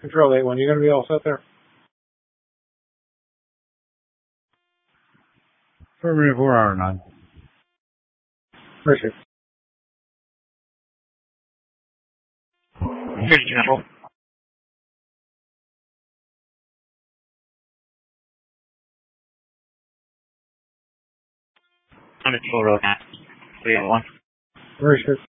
Control 8-1, you going to be all set there? Affirmative, 4 hour 9. Appreciate it. Here's General. I'm at Full Road now. 301. Appreciate it.